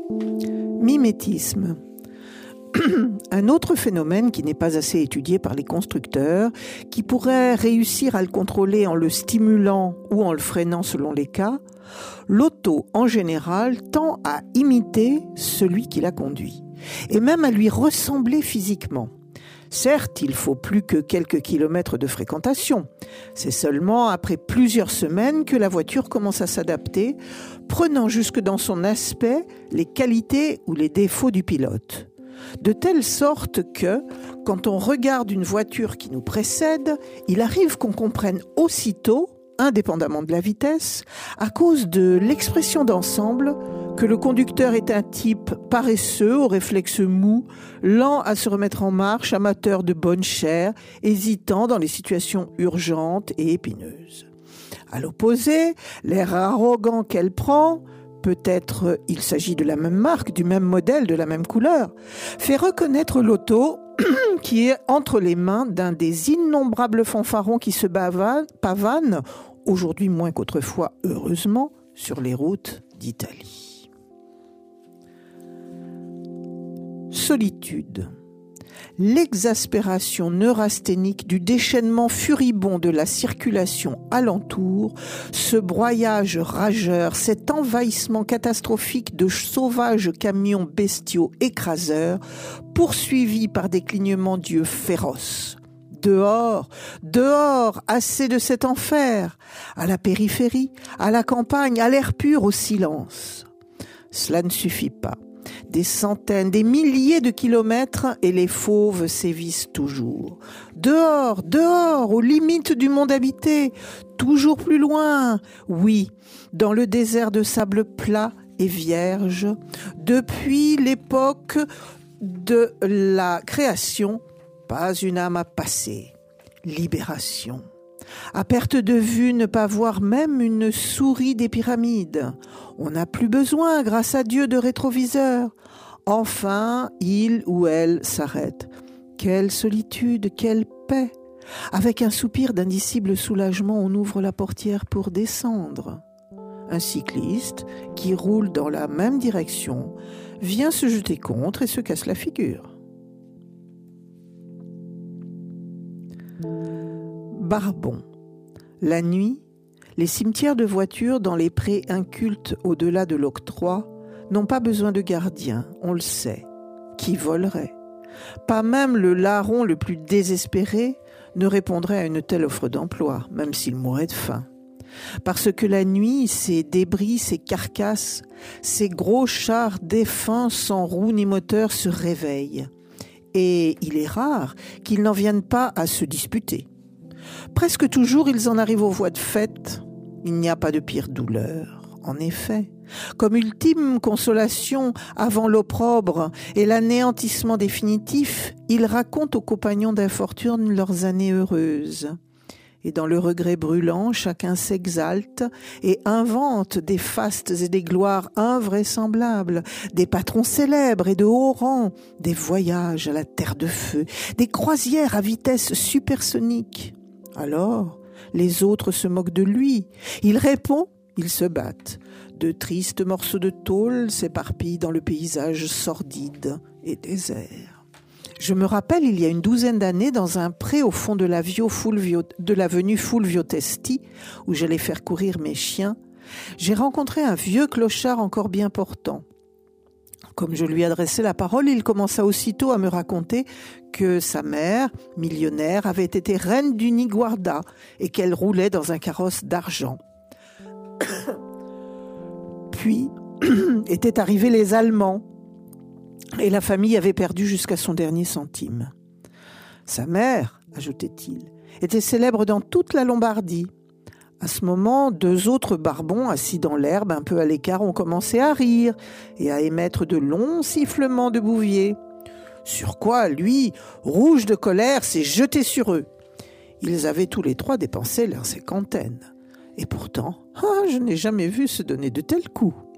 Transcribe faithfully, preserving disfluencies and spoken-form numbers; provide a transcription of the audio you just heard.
Mimétisme. Un autre phénomène qui n'est pas assez étudié par les constructeurs, qui pourrait réussir à le contrôler en le stimulant ou en le freinant selon les cas, l'auto en général tend à imiter celui qui la conduit, et même à lui ressembler physiquement. Certes, il faut plus que quelques kilomètres de fréquentation. C'est seulement après plusieurs semaines que la voiture commence à s'adapter, prenant jusque dans son aspect les qualités ou les défauts du pilote. De telle sorte que, quand on regarde une voiture qui nous précède, il arrive qu'on comprenne aussitôt, indépendamment de la vitesse, à cause de l'expression d'ensemble, que le conducteur est un type paresseux, aux réflexes mous, lent à se remettre en marche, amateur de bonne chère, hésitant dans les situations urgentes et épineuses. À l'opposé, l'air arrogant qu'elle prend, peut-être il s'agit de la même marque, du même modèle, de la même couleur, fait reconnaître l'auto qui est entre les mains d'un des innombrables fanfarons qui se pavanent, aujourd'hui moins qu'autrefois, heureusement, sur les routes d'Italie. Solitude. L'exaspération neurasthénique du déchaînement furibond de la circulation alentour, ce broyage rageur, cet envahissement catastrophique de sauvages camions bestiaux écraseurs, poursuivis par des clignements d'yeux féroces. Dehors, dehors, assez de cet enfer, à la périphérie, à la campagne, à l'air pur, au silence. Cela ne suffit pas. Des centaines, des milliers de kilomètres et les fauves sévissent toujours. Dehors, dehors, aux limites du monde habité, toujours plus loin. Oui, dans le désert de sable plat et vierge, depuis l'époque de la création, pas une âme à passer. Libération. À perte de vue, ne pas voir même une souris des pyramides. On n'a plus besoin, grâce à Dieu, de rétroviseur. Enfin, il ou elle s'arrête. Quelle solitude, quelle paix! Avec un soupir d'indicible soulagement, on ouvre la portière pour descendre. Un cycliste, qui roule dans la même direction, vient se jeter contre et se casse la figure. Barbon. La nuit, les cimetières de voitures dans les prés incultes au-delà de l'octroi n'ont pas besoin de gardiens, on le sait. Qui volerait? Pas même le larron le plus désespéré ne répondrait à une telle offre d'emploi, même s'il mourait de faim. Parce que la nuit, ces débris, ces carcasses, ces gros chars défunts sans roue ni moteur se réveillent. Et il est rare qu'ils n'en viennent pas à se disputer. Presque toujours, ils en arrivent aux voies de fête. Il n'y a pas de pire douleur. En effet, comme ultime consolation avant l'opprobre et l'anéantissement définitif, ils racontent aux compagnons d'infortune leurs années heureuses. Et dans le regret brûlant, chacun s'exalte et invente des fastes et des gloires invraisemblables, des patrons célèbres et de haut rang, des voyages à la terre de feu, des croisières à vitesse supersonique. Alors, les autres se moquent de lui. Il répond, ils se battent. De tristes morceaux de tôle s'éparpillent dans le paysage sordide et désert. Je me rappelle, il y a une douzaine d'années, dans un pré au fond de la, Vio Fulvio, de l'avenue Fulvio Testi, où j'allais faire courir mes chiens, j'ai rencontré un vieux clochard encore bien portant. Comme je lui adressais la parole, il commença aussitôt à me raconter que sa mère, millionnaire, avait été reine du Niguarda et qu'elle roulait dans un carrosse d'argent. Puis étaient arrivés les Allemands et la famille avait perdu jusqu'à son dernier centime. Sa mère, ajoutait-il, était célèbre dans toute la Lombardie. À ce moment, deux autres barbons, assis dans l'herbe, un peu à l'écart, ont commencé à rire et à émettre de longs sifflements de bouvier. Sur quoi, lui, rouge de colère, s'est jeté sur eux. Ils avaient tous les trois dépensé leur cinquantaine. Et pourtant, ah, je n'ai jamais vu se donner de tels coups.